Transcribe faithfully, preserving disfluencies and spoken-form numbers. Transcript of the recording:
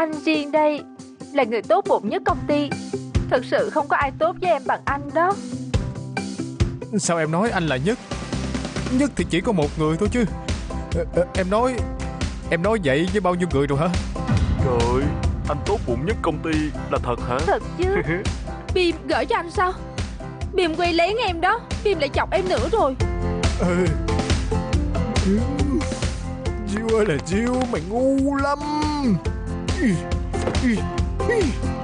Anh Riêng đây là người tốt bụng nhất công ty. Thật sự không có ai tốt với em bằng anh đó. Sao em nói anh là nhất? Nhất thì chỉ có một người thôi chứ. Em nói Em nói vậy với bao nhiêu người rồi hả? Trời ơi, anh tốt bụng nhất công ty là thật hả? Thật chứ. Bim gửi cho anh sao? Bim quay lén em đó. Bim lại chọc em nữa rồi. Ừ. Diêu ơi là Diêu, mày ngu lắm.